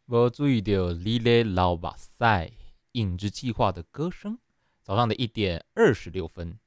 无注意到你咧流目屎，影之计划的歌声。早上的1:26。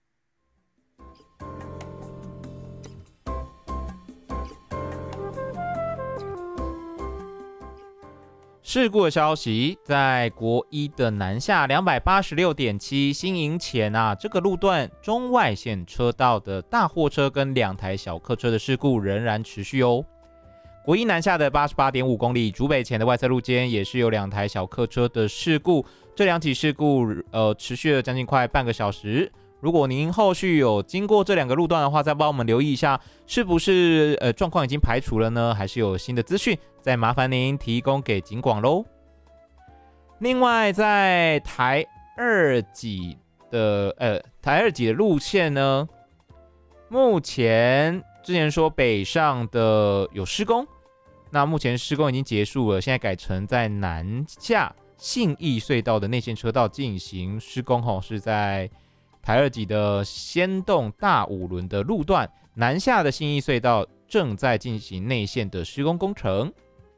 事故的消息，在国一的南下286.7新营前这个路段中外线车道的大货车跟2台小客车的事故仍然持续哦。国一南下的88.5公里竹北前的外侧路肩也是有2台小客车的事故，这2起事故持续了将近快半个小时。如果您后续有经过这2个路段的话，再帮我们留意一下，是不是状况已经排除了呢？还是有新的资讯？再麻烦您提供给警广喽。另外，在台二级的路线呢，目前之前说北上的有施工，那目前施工已经结束了，现在改成在南下信义隧道的内线车道进行施工，是在台二级的先动大五轮的路段，南下的信义隧道正在进行内线的施工工程。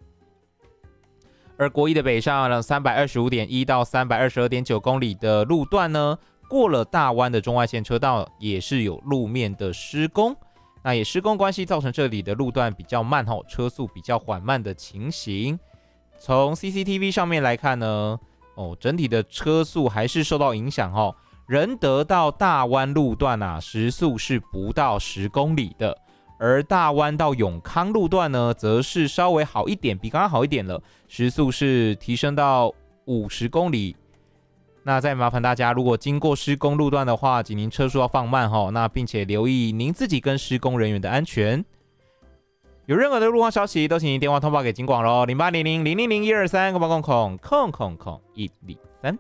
而国一的北上325.1到322.9公里的路段呢，过了大湾的中外线车道也是有路面的施工，那也施工关系造成这里的路段比较慢，车速比较缓慢的情形。从 CCTV 上面来看呢，整体的车速还是受到影响，仁德到大湾路段时速是不到10公里的，而大湾到永康路段呢，则是稍微好一点，比刚刚好一点了，时速是提升到50公里。那再麻烦大家，如果经过施工路段的话，请您车速要放慢，那并且留意您自己跟施工人员的安全。有任何的路况消息，都请您电话通报给警广咯，0800-000-123-000-123。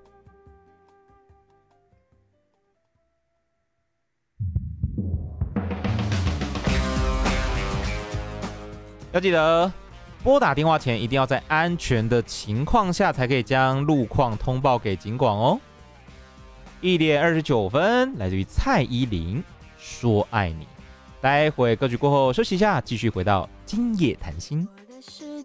要记得拨打电话前一定要在安全的情况下才可以将路况通报给警广哦。1:29，来自于蔡依林说爱你。待会歌曲过后休息一下，继续回到今夜谈心。